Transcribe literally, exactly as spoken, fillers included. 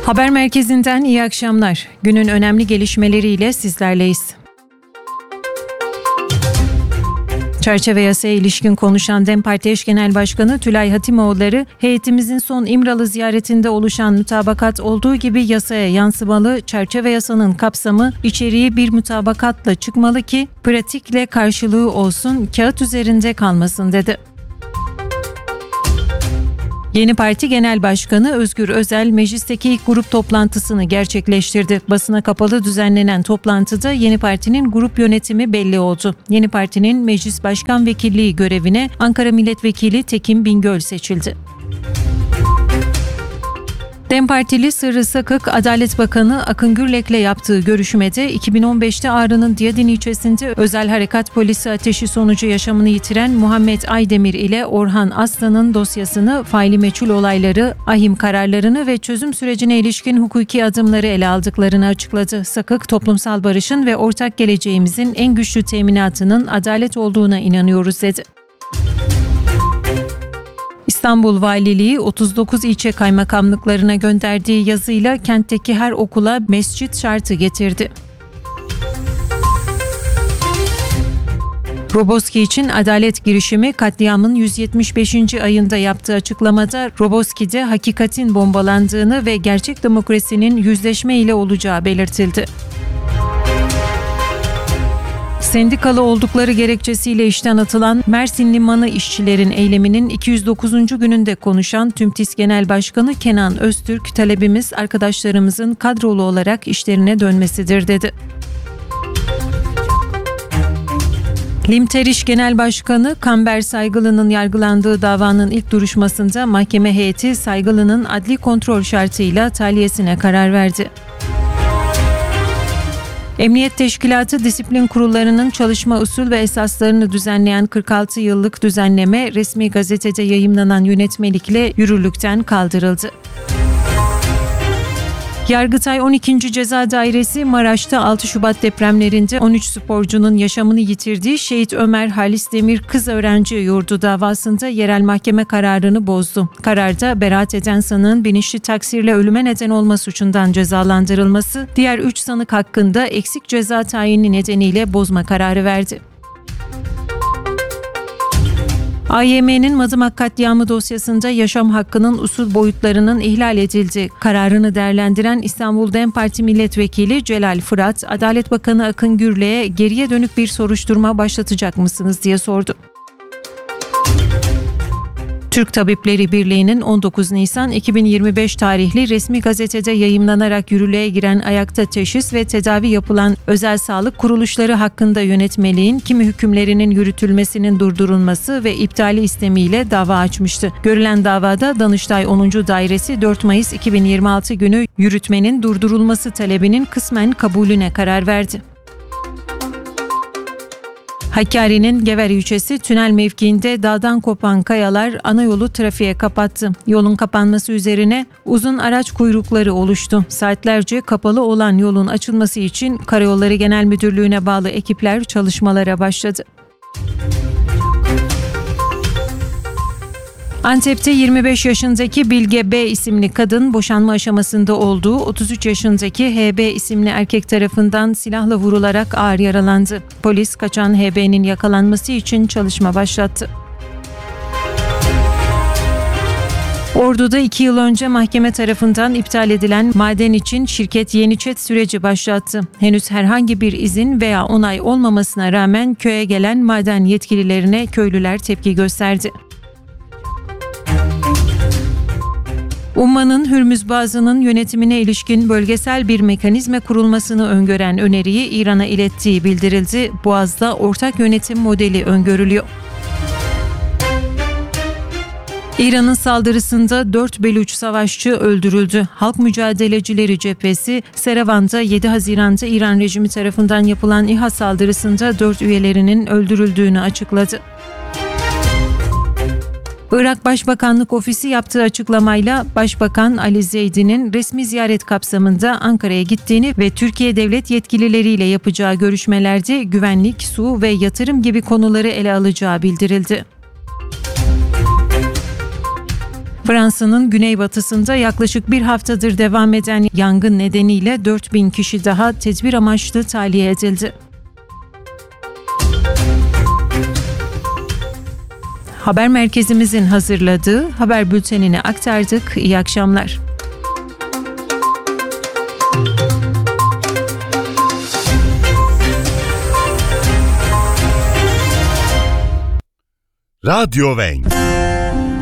Haber merkezinden iyi akşamlar. Günün önemli gelişmeleriyle sizlerleyiz. Çerçeve yasaya ilişkin konuşan DEM Parti Eş Genel Başkanı Tülay Hatimoğulları, heyetimizin son İmralı ziyaretinde oluşan mütabakat olduğu gibi yasaya yansımalı, çerçeve yasanın kapsamı, içeriği bir mutabakatla çıkmalı ki pratikle karşılığı olsun, kağıt üzerinde kalmasın dedi. Yeni Parti Genel Başkanı Özgür Özel, meclisteki ilk grup toplantısını gerçekleştirdi. Basına kapalı düzenlenen toplantıda Yeni Parti'nin grup yönetimi belli oldu. Yeni Parti'nin Meclis Başkan Vekilliği görevine Ankara Milletvekili Tekin Bingöl seçildi. DEM Partili Sırrı Sakık, Adalet Bakanı Akın Gürlek'le yaptığı görüşmede iki bin on beşte Ağrı'nın Diyadin ilçesinde özel harekat polisi ateşi sonucu yaşamını yitiren Muhammed Aydemir ile Orhan Aslan'ın dosyasını, faili meçhul olayları, ahim kararlarını ve çözüm sürecine ilişkin hukuki adımları ele aldıklarını açıkladı. Sakık, toplumsal barışın ve ortak geleceğimizin en güçlü teminatının adalet olduğuna inanıyoruz dedi. İstanbul Valiliği otuz dokuz ilçe kaymakamlıklarına gönderdiği yazıyla kentteki her okula mescit şartı getirdi. Roboski için adalet girişimi katliamın yüz yetmiş beşinci ayında yaptığı açıklamada Roboski'de hakikatin bombalandığını ve gerçek demokrasinin yüzleşme ile olacağı belirtildi. Sendikalı oldukları gerekçesiyle işten atılan Mersin Limanı işçilerin eyleminin iki yüz dokuzuncu gününde konuşan TÜMTİS Genel Başkanı Kenan Öztürk, talebimiz arkadaşlarımızın kadrolu olarak işlerine dönmesidir dedi. Limteriş Genel Başkanı Kamber Saygılı'nın yargılandığı davanın ilk duruşmasında mahkeme heyeti Saygılı'nın adli kontrol şartıyla tahliyesine karar verdi. Emniyet Teşkilatı Disiplin Kurullarının çalışma usul ve esaslarını düzenleyen kırk altı yıllık düzenleme resmi gazetede yayımlanan yönetmelikle yürürlükten kaldırıldı. Yargıtay on ikinci Ceza Dairesi Maraş'ta altı Şubat depremlerinde on üç sporcunun yaşamını yitirdiği Şehit Ömer Halis Demir Kız Öğrenci Yurdu davasında yerel mahkeme kararını bozdu. Kararda beraat eden sanığın bilinçli taksirle ölüme neden olma suçundan cezalandırılması, diğer üç sanık hakkında eksik ceza tayini nedeniyle bozma kararı verdi. A Y M'nin Madımak katliamı dosyasında yaşam hakkının usul boyutlarının ihlal edildi. Kararını değerlendiren İstanbul DEM Parti Milletvekili Celal Fırat, Adalet Bakanı Akın Gürlek'e geriye dönük bir soruşturma başlatacak mısınız diye sordu. Türk Tabipleri Birliği'nin on dokuz Nisan iki bin yirmi beş tarihli resmi gazetede yayımlanarak yürürlüğe giren ayakta teşhis ve tedavi yapılan özel sağlık kuruluşları hakkında yönetmeliğin kimi hükümlerinin yürütülmesinin durdurulması ve iptali istemiyle dava açmıştı. Görülen davada Danıştay onuncu Dairesi dört Mayıs iki bin yirmi altı günü yürütmenin durdurulması talebinin kısmen kabulüne karar verdi. Hakkari'nin Gever ilçesi tünel mevkiinde dağdan kopan kayalar ana yolu trafiğe kapattı. Yolun kapanması üzerine uzun araç kuyrukları oluştu. Saatlerce kapalı olan yolun açılması için Karayolları Genel Müdürlüğü'ne bağlı ekipler çalışmalara başladı. Antep'te yirmi beş yaşındaki Bilge B isimli kadın boşanma aşamasında olduğu otuz üç yaşındaki H B isimli erkek tarafından silahla vurularak ağır yaralandı. Polis kaçan H B'nin yakalanması için çalışma başlattı. Ordu'da iki yıl önce mahkeme tarafından iptal edilen maden için şirket Yeniçet süreci başlattı. Henüz herhangi bir izin veya onay olmamasına rağmen köye gelen maden yetkililerine köylüler tepki gösterdi. Umman'ın Hürmüz Boğazı'nın yönetimine ilişkin bölgesel bir mekanizma kurulmasını öngören öneriyi İran'a ilettiği bildirildi. Boğaz'da ortak yönetim modeli öngörülüyor. İran'ın saldırısında dört Beluç savaşçı öldürüldü. Halk Mücadelecileri Cephesi, Serevan'da yedi Haziran'da İran rejimi tarafından yapılan İHA saldırısında dört üyelerinin öldürüldüğünü açıkladı. Irak Başbakanlık Ofisi yaptığı açıklamayla Başbakan Ali Zeydi'nin resmi ziyaret kapsamında Ankara'ya gittiğini ve Türkiye devlet yetkilileriyle yapacağı görüşmelerde güvenlik, su ve yatırım gibi konuları ele alacağı bildirildi. Fransa'nın güneybatısında yaklaşık bir haftadır devam eden yangın nedeniyle dört bin kişi daha tedbir amaçlı tahliye edildi. Haber merkezimizin hazırladığı haber bültenini aktardık. İyi akşamlar. Radyo Wenk.